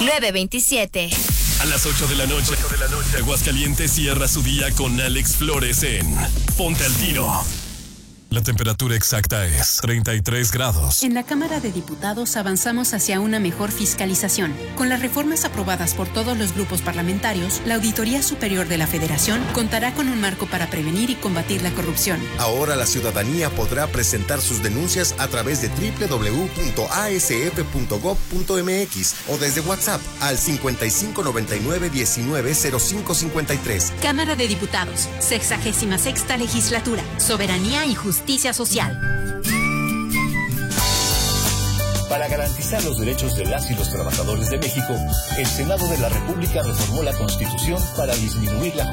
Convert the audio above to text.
927. A las 8 de la noche, Aguascalientes cierra su día con Alex Flores en Ponte al Tiro. La temperatura exacta es 33 grados. En la Cámara de Diputados avanzamos hacia una mejor fiscalización. Con las reformas aprobadas por todos los grupos parlamentarios, la Auditoría Superior de la Federación contará con un marco para prevenir y combatir la corrupción. Ahora la ciudadanía podrá presentar sus denuncias a través de www.asf.gov.mx o desde WhatsApp al 5599-190553. Cámara de Diputados, 66ª Legislatura, Soberanía y Justicia Social. Para garantizar los derechos de las y los trabajadores de México, el Senado de la República reformó la Constitución para disminuir la